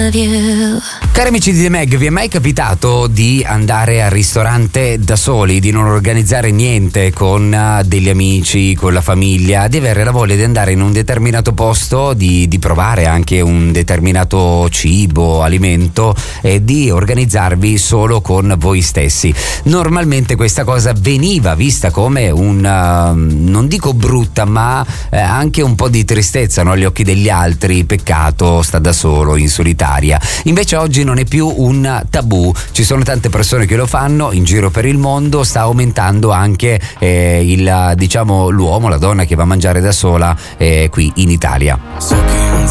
of you. Cari amici di The Mag, vi è mai capitato di andare al ristorante da soli, di non organizzare niente con degli amici, con la famiglia, di avere la voglia di andare in un determinato posto, di provare anche un determinato cibo, alimento e di organizzarvi solo con voi stessi? Normalmente questa cosa veniva vista come non dico brutta, ma anche un po' di tristezza, no? Agli occhi degli altri, peccato, sta da solo, in solitaria. Invece oggi non è più un tabù, ci sono tante persone che lo fanno in giro per il mondo, sta aumentando anche l'uomo, la donna che va a mangiare da sola qui in Italia.